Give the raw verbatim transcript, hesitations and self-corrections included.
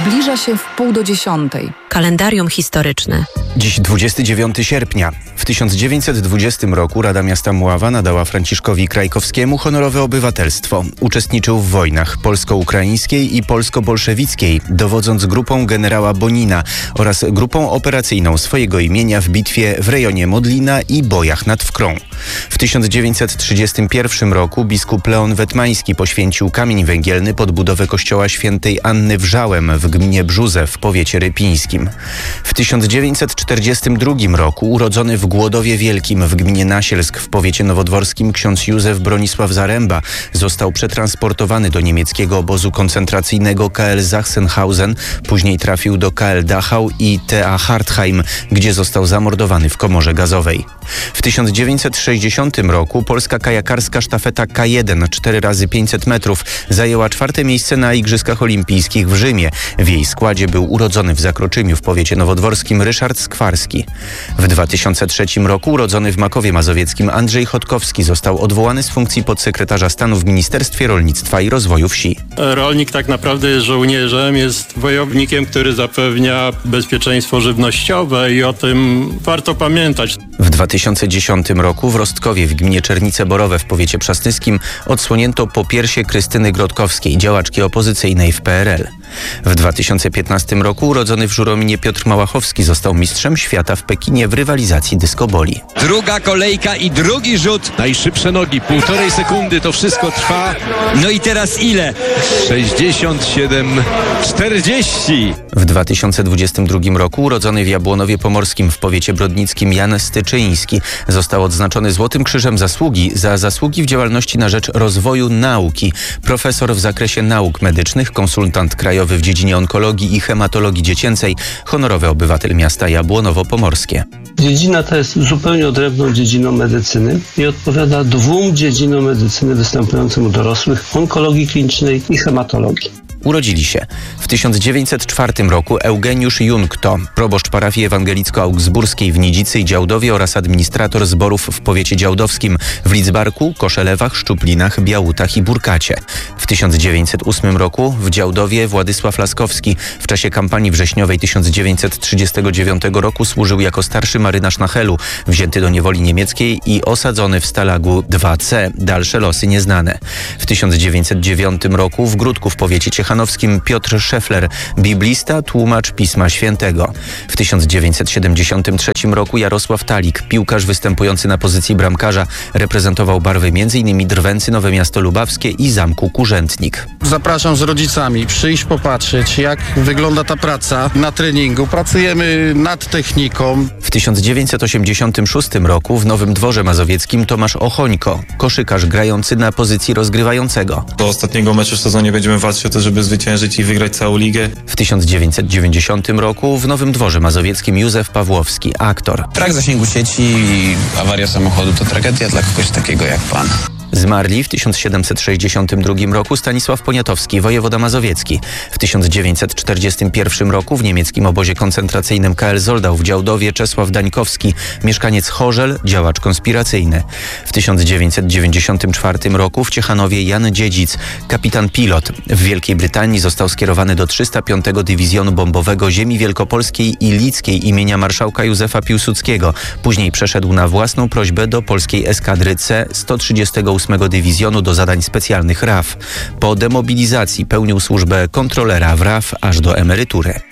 Zbliża się w pół do dziesiątej. Kalendarium historyczne. Dziś dwudziestego dziewiątego sierpnia. W tysiąc dziewięćset dwudziestym roku Rada Miasta Mława nadała Franciszkowi Krajkowskiemu honorowe obywatelstwo. Uczestniczył w wojnach polsko-ukraińskiej i polsko-bolszewickiej, dowodząc grupą generała Bonina oraz grupą operacyjną swojego imienia w bitwie w rejonie Modlina i bojach nad Wkrą. W tysiąc dziewięćset trzydziestym pierwszym roku biskup Leon Wetmański poświęcił kamień węgielny pod budowę kościoła świętej Anny w Żałem w gminie Brzóze w powiecie rypińskim. W tysiąc dziewięćset czterdziestym drugim roku urodzony w Głodowie Wielkim w gminie Nasielsk w powiecie nowodworskim ksiądz Józef Bronisław Zaręba został przetransportowany do niemieckiego obozu koncentracyjnego K L Sachsenhausen, później trafił do K L Dachau i T A Hartheim, gdzie został zamordowany w komorze gazowej. W tysiąc dziewięćset sześćdziesiątym roku polska kajakarska sztafeta K jeden cztery razy pięćset metrów zajęła czwarte miejsce na Igrzyskach Olimpijskich w Rzymie. W jej składzie był urodzony w Zakroczymiu w powiecie nowodworskim Ryszard Skwarski. W dwa tysiące trzecim roku urodzony w Makowie Mazowieckim Andrzej Chodkowski został odwołany z funkcji podsekretarza stanu w Ministerstwie Rolnictwa i Rozwoju Wsi. Rolnik tak naprawdę jest żołnierzem, jest wojownikiem, który zapewnia bezpieczeństwo żywnościowe i o tym warto pamiętać. W dwa tysiące dziesiątym roku w Rostkowie w gminie Czernice Borowe w powiecie przasnyskim odsłonięto popiersie Krystyny Grotkowskiej, działaczki opozycyjnej w P R L. W dwa tysiące piętnastym roku urodzony w Żurominie Piotr Małachowski został mistrzem świata w Pekinie w rywalizacji dyskoboli. Druga kolejka i drugi rzut. Najszybsze nogi, półtorej sekundy, to wszystko trwa. No i teraz ile? sześćdziesiąt siedem czterdzieści. W dwa tysiące dwudziestym drugim roku urodzony w Jabłonowie Pomorskim w powiecie brodnickim Jan Styczyński został odznaczony Złotym Krzyżem Zasługi za zasługi w działalności na rzecz rozwoju nauki. Profesor w zakresie nauk medycznych, konsultant krajowy w dziedzinie onkologii i hematologii dziecięcej, honorowy obywatel miasta Jabłonowo Pomorskie. Dziedzina ta jest zupełnie odrębną dziedziną medycyny i odpowiada dwóm dziedzinom medycyny występującym u dorosłych: onkologii klinicznej i hematologii. Urodzili się w tysiąc dziewięćset czwartym roku Eugeniusz Junkto, proboszcz parafii ewangelicko-augsburskiej w Nidzicy i Działdowie oraz administrator zborów w powiecie działdowskim w Lidzbarku, Koszelewach, Szczuplinach, Białutach i Burkacie. W tysiąc dziewięćset ósmym roku w Działdowie Władysław Laskowski w czasie kampanii wrześniowej tysiąc dziewięćset trzydziestego dziewiątego roku służył jako starszy marynarz na Helu, wzięty do niewoli niemieckiej i osadzony w Stalagu dwa C. Dalsze losy nieznane. W tysiąc dziewięćset dziewiątym roku w Gródku w powiecie ciechanowskim Piotr Szefler, biblista, tłumacz Pisma Świętego. W tysiąc dziewięćset siedemdziesiątym trzecim roku Jarosław Talik, piłkarz występujący na pozycji bramkarza, reprezentował barwy m.in. Drwęcy Nowe Miasto Lubawskie i Zamku Kurzętnik. Zapraszam z rodzicami, przyjść popatrzeć, jak wygląda ta praca na treningu. Pracujemy nad techniką. W tysiąc dziewięćset osiemdziesiątym szóstym roku w Nowym Dworze Mazowieckim Tomasz Ochońko, koszykarz grający na pozycji rozgrywającego. Do ostatniego meczu w sezonie będziemy walczyć o to, żeby zwyciężyć i wygrać całą ligę. W tysiąc dziewięćset dziewięćdziesiątym roku w Nowym Dworze Mazowieckim Józef Pawłowski, aktor. Brak zasięgu sieci i awaria samochodu to tragedia dla kogoś takiego jak pan. Zmarli w tysiąc siedemset sześćdziesiątym drugim roku Stanisław Poniatowski, wojewoda mazowiecki. W tysiąc dziewięćset czterdziestym pierwszym roku w niemieckim obozie koncentracyjnym K L Zoldau w Działdowie Czesław Dańkowski, mieszkaniec Chorzel, działacz konspiracyjny. W tysiąc dziewięćset dziewięćdziesiątym czwartym roku w Ciechanowie Jan Dziedzic, kapitan pilot. W Wielkiej Brytanii został skierowany do trzysta piątego Dywizjonu Bombowego Ziemi Wielkopolskiej i Lickiej imienia marszałka Józefa Piłsudskiego. Później przeszedł na własną prośbę do polskiej eskadry C sto trzydziestego ósmego Dywizjonu do zadań specjalnych R A F. Po demobilizacji pełnił służbę kontrolera w R A F aż do emerytury.